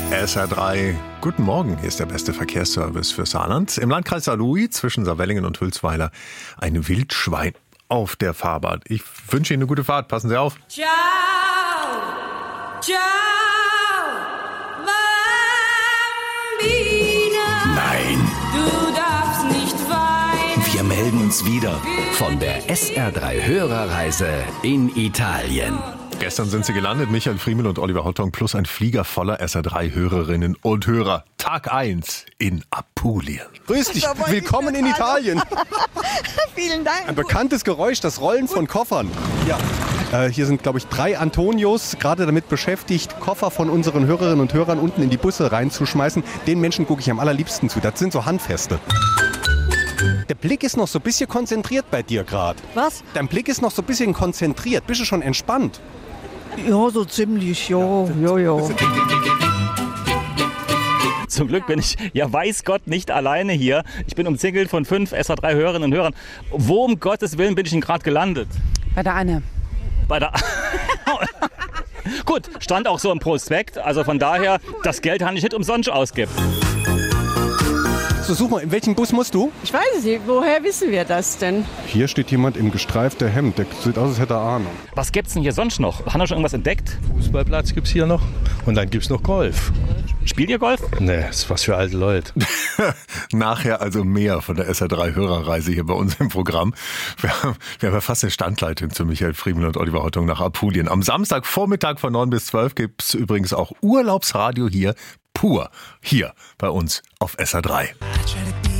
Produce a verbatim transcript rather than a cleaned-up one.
S R drei, guten Morgen, hier ist der beste Verkehrsservice für Saarland. Im Landkreis Saarlouis zwischen Saarwellingen und Hülsweiler ein Wildschwein auf der Fahrbahn. Ich wünsche Ihnen eine gute Fahrt, passen Sie auf. Ciao, ciao, Bambina. Nein. Du darfst nicht weinen. Wir melden uns wieder von der S R drei Hörerreise in Italien. Gestern sind sie gelandet, Michael Friemel und Oliver Hotton, plus ein Flieger voller S R drei Hörerinnen und Hörer. Tag eins in Apulien. Grüß dich, willkommen in Italien. Vielen Dank. Ein bekanntes Geräusch, das Rollen von Koffern. Ja. Äh, hier sind, glaube ich, drei Antonios gerade damit beschäftigt, Koffer von unseren Hörerinnen und Hörern unten in die Busse reinzuschmeißen. Den Menschen gucke ich am allerliebsten zu. Das sind so Handfeste. Der Blick ist noch so ein bisschen konzentriert bei dir gerade. Was? Dein Blick ist noch so ein bisschen konzentriert. Bist du schon entspannt? Ja, so ziemlich, ja, ja, ja. Zum Glück bin ich, ja weiß Gott, nicht alleine hier. Ich bin umzingelt von fünf S R drei Hörerinnen und Hörern. Wo um Gottes Willen bin ich denn gerade gelandet? Bei der Anne. Bei der... Gut, stand auch so im Prospekt. Also von daher, das Geld habe ich nicht umsonst ausgeben. So, such mal, in welchen Bus musst du? Ich weiß es nicht, woher wissen wir das denn? Hier steht jemand im gestreiften Hemd. Der sieht aus, als hätte er Ahnung. Was gibt's denn hier sonst noch? Haben wir schon irgendwas entdeckt? Fußballplatz gibt's hier noch und dann gibt's noch Golf. Spielt ihr Golf? Nee, das ist was für alte Leute. Nachher also mehr von der S R drei Hörerreise hier bei uns im Programm. Wir haben, wir haben ja fast eine Standleitung zu Michael Friemel und Oliver Hottung nach Apulien. Am Samstagvormittag von neun bis zwölf gibt's übrigens auch Urlaubsradio hier, pur, hier bei uns auf S R drei. I try to be